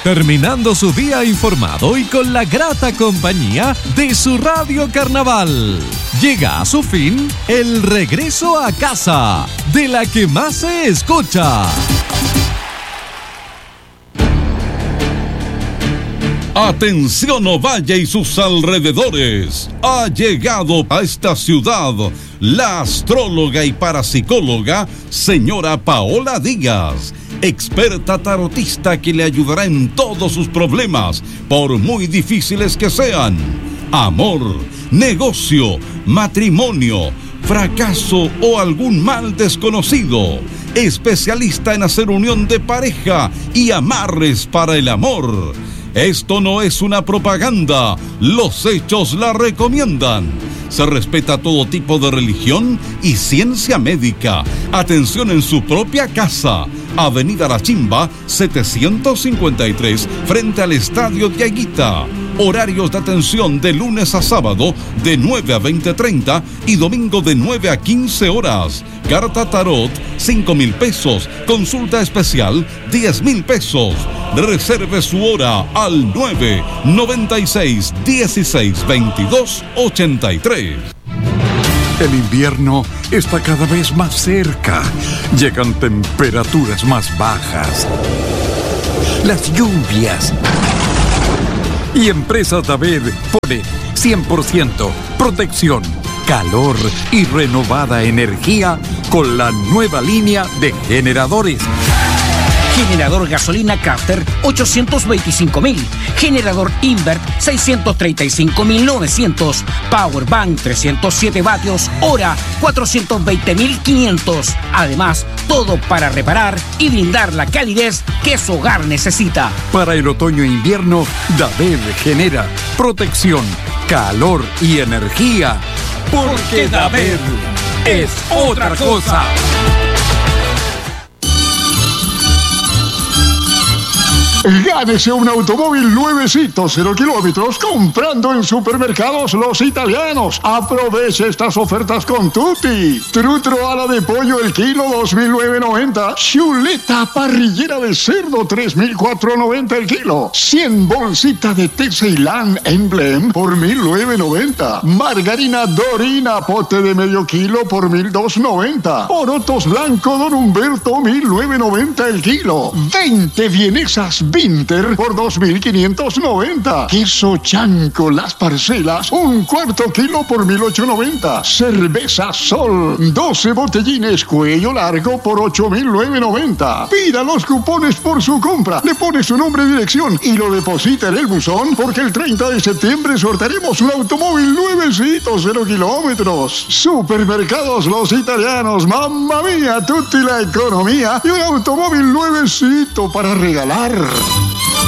terminando su día informado y con la grata compañía de su Radio Carnaval. Llega a su fin el regreso a casa, de la que más se escucha. Atención Ovalle y sus alrededores. Ha llegado a esta ciudad la astróloga y parapsicóloga señora Paola Díaz, experta tarotista que le ayudará en todos sus problemas, por muy difíciles que sean. Amor, negocio, matrimonio, fracaso o algún mal desconocido. Especialista en hacer unión de pareja y amarres para el amor. Esto no es una propaganda, los hechos la recomiendan. Se respeta todo tipo de religión y ciencia médica. Atención en su propia casa. Avenida La Chimba, 753, frente al Estadio de Aguita. Horarios de atención de lunes a sábado de 9 a 20:30 y domingo de 9 a 15 horas. Carta Tarot, 5,000 pesos. Consulta especial, 10,000 pesos. Reserve su hora al 996-16-22-83. El invierno está cada vez más cerca. Llegan temperaturas más bajas. Las lluvias. Y Empresas David pone 100% protección, calor y renovada energía con la nueva línea de generadores. Generador gasolina Crafter 825,000. Generador Invert 635,900. Powerbank 307 vatios hora 420,500. Además, todo para reparar y brindar la calidez que su hogar necesita. Para el otoño e invierno, David genera protección, calor y energía. Porque David es otra cosa. Gánese un automóvil nuevecito, 0 kilómetros, comprando en Supermercados Los Italianos. Aproveche estas ofertas con Tutti. Trutro ala de pollo el kilo, 2.990. Chuleta parrillera de cerdo, 3.490 el kilo. 100 bolsitas de té Ceilán Emblem por 1.990. Margarina Dorina, pote de medio kilo por 1.290. Porotos blanco Don Humberto, 1.990 el kilo. 20 vienesas Vinter por 2.590. Queso Chanco Las Parcelas, un cuarto kilo por 1.890. Cerveza Sol, 12 botellines cuello largo por 8.990. Pida los cupones por su compra, le pone su nombre y dirección y lo deposita en el buzón, porque el 30 de septiembre sortearemos un automóvil nuevecito, 0 kilómetros. Supermercados Los Italianos, mamma mía, tutti la economía y un automóvil nuevecito para regalar.